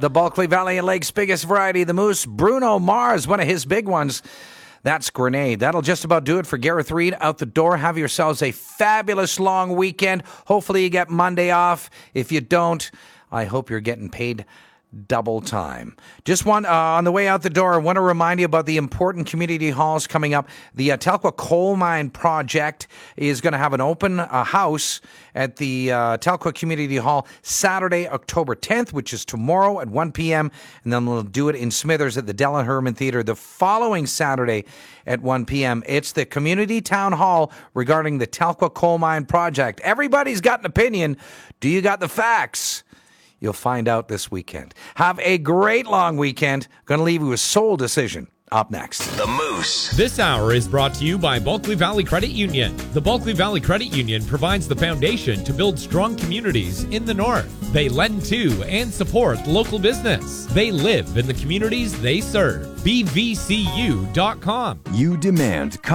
The Bulkley Valley and Lakes' biggest variety, the Moose. Bruno Mars, one of his big ones. That's Grenade. That'll just about do it for Gareth Reed out the door. Have yourselves a fabulous long weekend. Hopefully you get Monday off. If you don't, I hope you're getting paid double time. Just one on the way out the door, I want to remind you about the important community halls coming up. The Telkwa Coal Mine Project is going to have an open house at the Telkwa Community Hall Saturday, October 10th, which is tomorrow at 1 p.m. And then we'll do it in Smithers at the Della Herman Theatre the following Saturday at 1 p.m. It's the Community Town Hall regarding the Telkwa Coal Mine Project. Everybody's got an opinion. Do you got the facts? You'll find out this weekend. Have a great long weekend. Going to leave you with Soul Decision up next. The Moose. This hour is brought to you by Bulkley Valley Credit Union. The Bulkley Valley Credit Union provides the foundation to build strong communities in the north. They lend to and support local business. They live in the communities they serve. BVCU.com. You demand